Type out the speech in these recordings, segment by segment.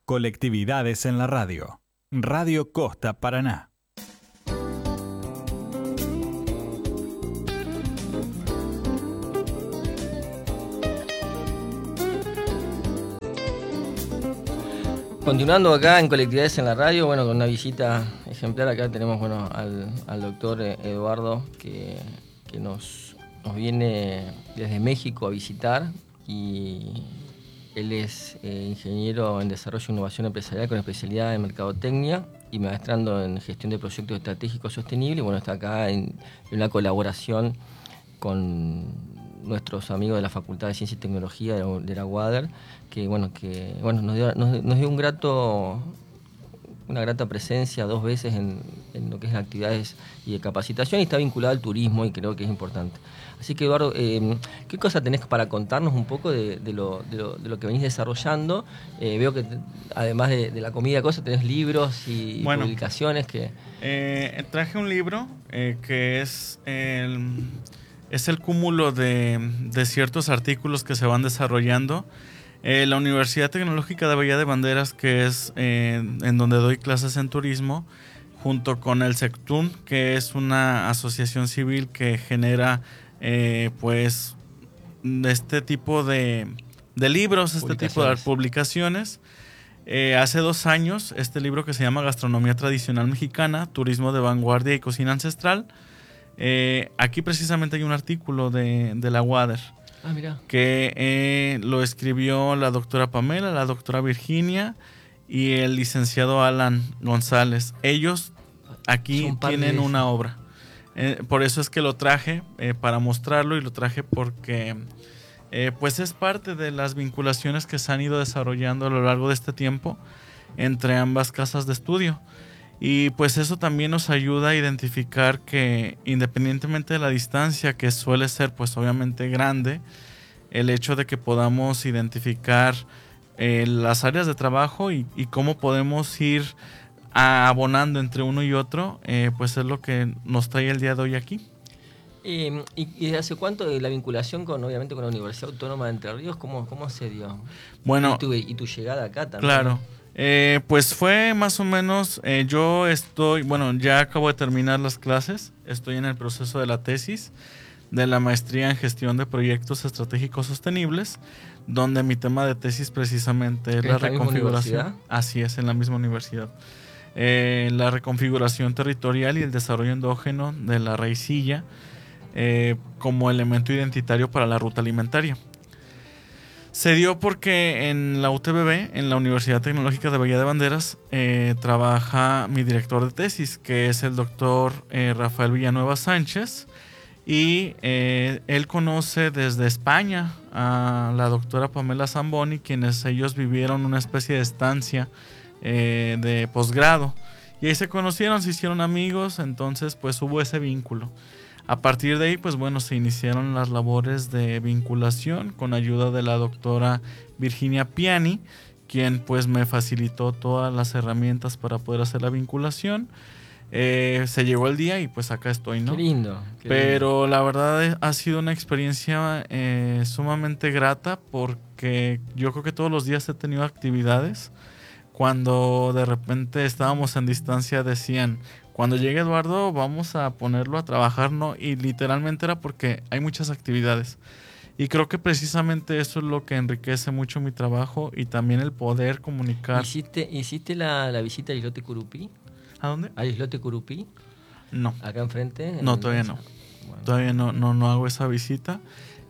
Colectividades en la radio. Radio Costa Paraná. Continuando acá en Colectividades en la radio, bueno, con una visita ejemplar. Acá tenemos, bueno, al doctor Eduardo que nos viene desde México a visitar, y él es ingeniero en desarrollo e innovación empresarial con especialidad en mercadotecnia y maestrando en gestión de proyectos estratégicos sostenibles. Bueno, está acá en una colaboración con nuestros amigos de la Facultad de Ciencia y Tecnología de la UADER, que nos dio una grata presencia 2 veces en lo que es actividades y de capacitación, y está vinculado al turismo, y creo que es importante. Así que, Eduardo, ¿qué cosa tenés para contarnos un poco de lo que venís desarrollando? Veo que además de la comida, tenés libros y publicaciones que... Traje un libro que es el cúmulo de ciertos artículos que se van desarrollando. La Universidad Tecnológica de Bahía de Banderas, que es en donde doy clases en turismo, junto con el SECTUN, que es una asociación civil que genera pues este tipo de libros, este tipo de publicaciones. Hace 2 años, este libro que se llama Gastronomía Tradicional Mexicana, Turismo de Vanguardia y Cocina Ancestral. Aquí precisamente hay un artículo de la UADER. Mira. Que lo escribió la doctora Pamela, la doctora Virginia y el licenciado Alan González. Ellos aquí tienen una obra. Por eso es que lo traje para mostrarlo, y lo traje porque pues es parte de las vinculaciones que se han ido desarrollando a lo largo de este tiempo entre ambas casas de estudio. Y pues eso también nos ayuda a identificar que, independientemente de la distancia, que suele ser pues obviamente grande, el hecho de que podamos identificar las áreas de trabajo y cómo podemos ir abonando entre uno y otro, pues es lo que nos trae el día de hoy aquí. ¿Y desde hace cuánto la vinculación obviamente con la Universidad Autónoma de Entre Ríos, cómo se dio? Bueno, y tu llegada acá también. Claro. Pues fue más o menos, ya acabo de terminar las clases, estoy en el proceso de la tesis de la maestría en gestión de proyectos estratégicos sostenibles, donde mi tema de tesis precisamente es la reconfiguración. Así es, en la misma universidad. La reconfiguración territorial y el desarrollo endógeno de la raicilla como elemento identitario para la ruta alimentaria. Se dio porque en la UTBB, en la Universidad Tecnológica de Bahía de Banderas, trabaja mi director de tesis, que es el doctor Rafael Villanueva Sánchez, y él conoce desde España a la doctora Pamela Zamboni, quienes ellos vivieron una especie de estancia de posgrado, y ahí se conocieron, se hicieron amigos, entonces pues hubo ese vínculo. A partir de ahí, pues bueno, se iniciaron las labores de vinculación con ayuda de la doctora Virginia Piani, quien pues me facilitó todas las herramientas para poder hacer la vinculación. Se llegó el día y pues acá estoy, ¿no? Qué lindo. Pero la verdad ha sido una experiencia sumamente grata, porque yo creo que todos los días he tenido actividades. Cuando de repente estábamos en distancia decían: cuando llegue Eduardo vamos a ponerlo a trabajar, ¿no? Y literalmente era porque hay muchas actividades. Y creo que precisamente eso es lo que enriquece mucho mi trabajo, y también el poder comunicar. ¿Hiciste la visita al Islote Curupí? ¿A dónde? ¿Al Islote Curupí? No. ¿Acá enfrente? No, todavía no. Bueno. Todavía no hago esa visita.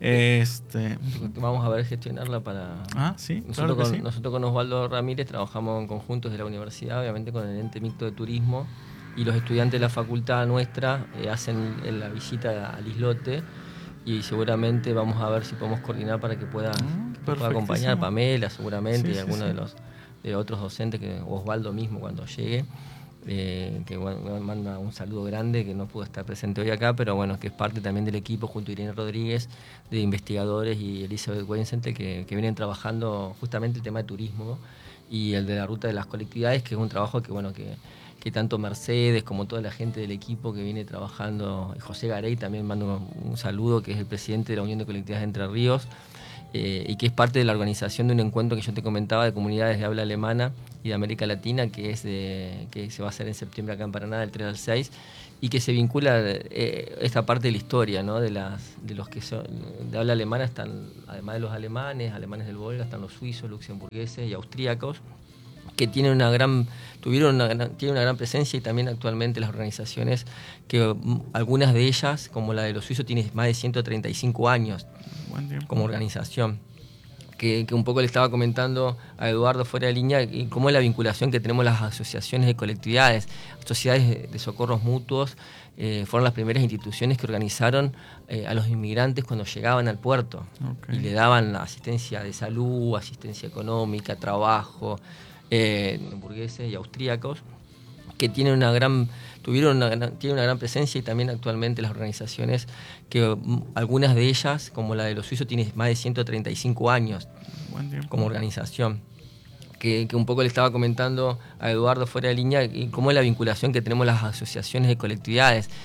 Vamos a ver gestionarla para... Sí, Nosotros con Osvaldo Ramírez trabajamos en conjuntos de la universidad, obviamente con el ente mixto de turismo, y los estudiantes de la facultad nuestra hacen la visita al islote, y seguramente vamos a ver si podemos coordinar para que pueda acompañar Pamela, seguramente, y algunos de los otros docentes, Osvaldo mismo cuando llegue, que bueno, manda un saludo grande, que no pudo estar presente hoy acá, pero bueno, que es parte también del equipo junto a Irene Rodríguez, de investigadores, y Elizabeth Weincenter, que vienen trabajando justamente el tema de turismo y el de la ruta de las colectividades, que es un trabajo que tanto Mercedes como toda la gente del equipo que viene trabajando, y José Garey también mando un saludo, que es el presidente de la Unión de Colectividades de Entre Ríos, y que es parte de la organización de un encuentro que yo te comentaba de comunidades de habla alemana y de América Latina, que se va a hacer en septiembre acá en Paraná, del 3 al 6, y que se vincula esta parte de la historia, ¿no? de los que son de habla alemana. Están, además de los alemanes del Volga, están los suizos, luxemburgueses y austríacos, que tienen una gran presencia, y también actualmente las organizaciones, que algunas de ellas, como la de los suizos, tienen más de 135 años como organización. Que un poco le estaba comentando a Eduardo fuera de línea, y cómo es la vinculación que tenemos las asociaciones de colectividades. Sociedades de socorros mutuos fueron las primeras instituciones que organizaron a los inmigrantes cuando llegaban al puerto. Y le daban asistencia de salud, asistencia económica, trabajo, burgueses y austríacos, que tienen una gran presencia, y también actualmente las organizaciones, que algunas de ellas, como la de los suizos, tienen más de 135 años como organización. Que un poco le estaba comentando a Eduardo fuera de línea, y cómo es la vinculación que tenemos las asociaciones de colectividades.